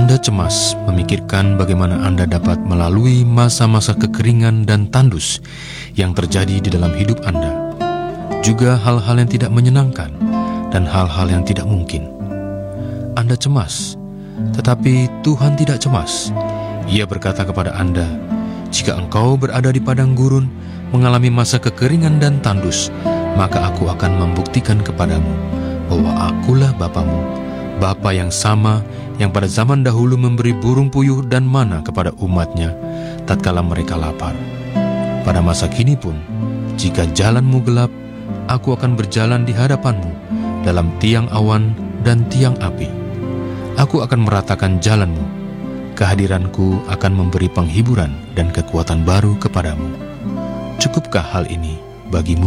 Anda cemas memikirkan bagaimana Anda dapat melalui masa-masa kekeringan dan tandus yang terjadi di dalam hidup Anda. Juga hal-hal yang tidak menyenangkan dan hal-hal yang tidak mungkin. Anda cemas, tetapi Tuhan tidak cemas. Ia berkata kepada Anda, "Jika engkau berada di padang gurun, mengalami masa kekeringan dan tandus, maka aku akan membuktikan kepadamu bahwa akulah Bapamu, Bapa yang sama yang pada zaman dahulu memberi burung puyuh dan mana kepada umatnya tatkala mereka lapar. Pada masa kini pun, jika jalanmu gelap, aku akan berjalan di hadapanmu dalam tiang awan dan tiang api. Aku akan meratakan jalanmu. Kehadiranku akan memberi penghiburan dan kekuatan baru kepadamu." Cukupkah hal ini bagimu?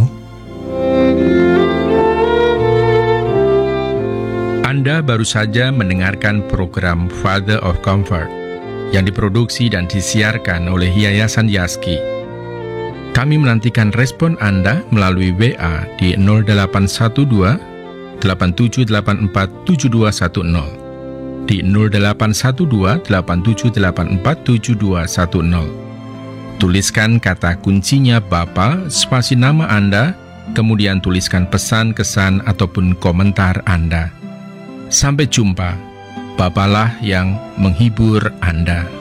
Anda baru saja mendengarkan program Father of Comfort yang diproduksi dan disiarkan oleh Yayasan Yaski. Kami menantikan respon Anda melalui WA di 0812 8784 7210, di 0812 8784 7210. Tuliskan kata kuncinya Bapa, spasi nama Anda, kemudian tuliskan pesan, kesan, ataupun komentar Anda. Sampai jumpa. Bapalah yang menghibur Anda.